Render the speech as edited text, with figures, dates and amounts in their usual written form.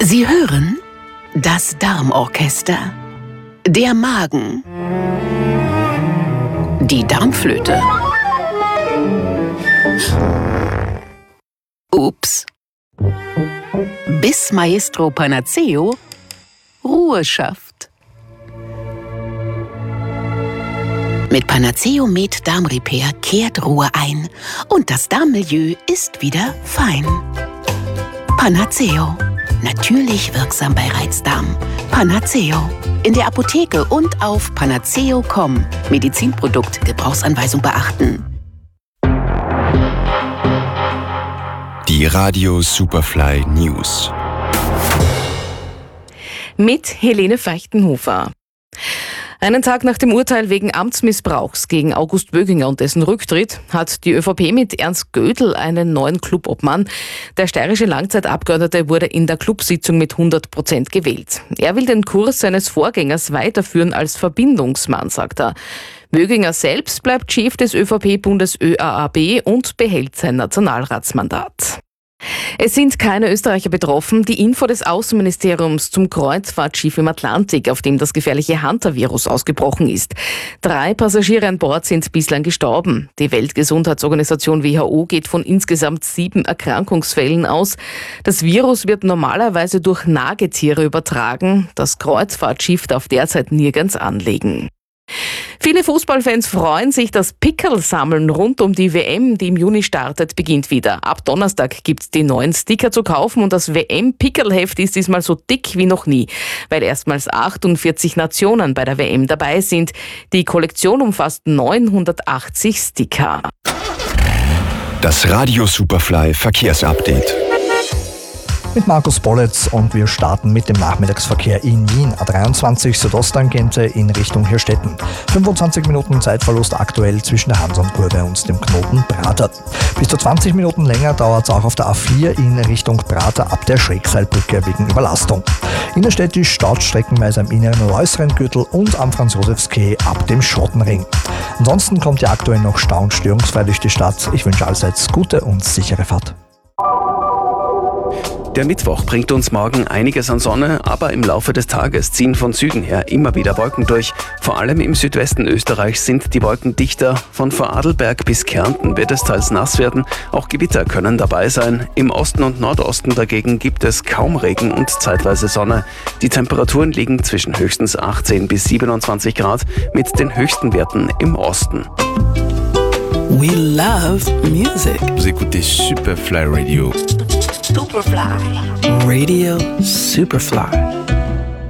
Sie hören das Darmorchester, der Magen, die Darmflöte. Ups. Bis Maestro Panaceo Ruhe schafft. Mit Panaceo Med Darm Repair kehrt Ruhe ein und das Darmmilieu ist wieder fein. Panaceo. Natürlich wirksam bei Reizdarm. Panaceo. In der Apotheke und auf panaceo.com. Medizinprodukt, Gebrauchsanweisung beachten. Die Radio Superfly News. Mit Helene Feichtenhofer. Einen Tag nach dem Urteil wegen Amtsmissbrauchs gegen August Böginger und dessen Rücktritt hat die ÖVP mit Ernst Gödel einen neuen Clubobmann. Der steirische Langzeitabgeordnete wurde in der Clubsitzung mit 100% gewählt. Er will den Kurs seines Vorgängers weiterführen als Verbindungsmann, sagt er. Böginger selbst bleibt Chef des ÖVP-Bundes ÖAAB und behält sein Nationalratsmandat. Es sind keine Österreicher betroffen. Die Info des Außenministeriums zum Kreuzfahrtschiff im Atlantik, auf dem das gefährliche Hunter-Virus ausgebrochen ist. 3 Passagiere an Bord sind bislang gestorben. Die Weltgesundheitsorganisation WHO geht von insgesamt 7 Erkrankungsfällen aus. Das Virus wird normalerweise durch Nagetiere übertragen. Das Kreuzfahrtschiff darf derzeit nirgends anlegen. Viele Fußballfans freuen sich, das Pickerl-Sammeln rund um die WM, die im Juni startet, beginnt wieder. Ab Donnerstag gibt's die neuen Sticker zu kaufen und das WM-Pickerl-Heft ist diesmal so dick wie noch nie, weil erstmals 48 Nationen bei der WM dabei sind. Die Kollektion umfasst 980 Sticker. Das Radio Superfly Verkehrsupdate. Mit Markus Bolletz und wir starten mit dem Nachmittagsverkehr in Wien. A23 Südosttangente in Richtung Hirstetten. 25 Minuten Zeitverlust aktuell zwischen der Hansonkurve und dem Knoten Prater. Bis zu 20 Minuten länger dauert es auch auf der A4 in Richtung Prater ab der Schrägseilbrücke wegen Überlastung. Innerstädtisch staut streckenweise am inneren und äußeren Gürtel und am Franz-Josefs-Quai ab dem Schottenring. Ansonsten kommt ja aktuell noch Stau und störungsfrei durch die Stadt. Ich wünsche allseits gute und sichere Fahrt. Der Mittwoch bringt uns morgen einiges an Sonne, aber im Laufe des Tages ziehen von Süden her immer wieder Wolken durch. Vor allem im Südwesten Österreichs sind die Wolken dichter. Von Vorarlberg bis Kärnten wird es teils nass werden. Auch Gewitter können dabei sein. Im Osten und Nordosten dagegen gibt es kaum Regen und zeitweise Sonne. Die Temperaturen liegen zwischen höchstens 18 bis 27 Grad mit den höchsten Werten im Osten. We love music. Vous écoutez Superfly Radio. Superfly. Radio Superfly.